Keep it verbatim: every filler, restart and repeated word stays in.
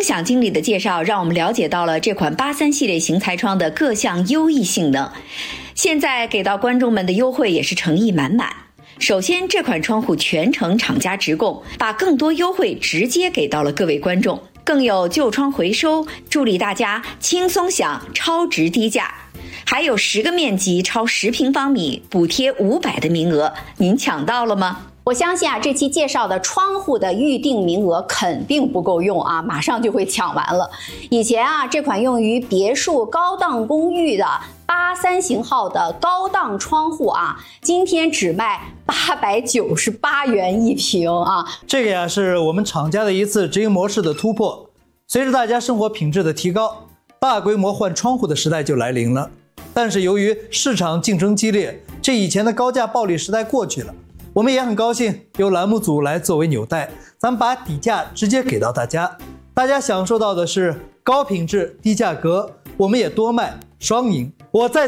享经理的介绍让我们了解到了这款八三系列型材窗的各项优异性能。现在给到观众们的优惠也是诚意满满。首先，这款窗户全程厂家直供，把更多优惠直接给到了各位观众，更有旧窗回收，助力大家轻松享超值低价。还有十个面积超十平方米补贴五百的名额，您抢到了吗？ 我相信啊，这期介绍的窗户的预定名额肯定不够用啊，马上就会抢完了。以前啊，这款用于别墅高档公寓的八三型号的高档窗户啊，今天只卖八百九十八元一平啊。 这个呀，是我们厂家的一次直营模式的突破。随着大家生活品质的提高，大规模换窗户的时代就来临了。但是由于市场竞争激烈，这以前的高价暴利时代过去了。我们也很高兴由栏目组来作为纽带，咱们把底价直接给到大家，大家享受到的是高品质低价格，我们也多卖双赢。我再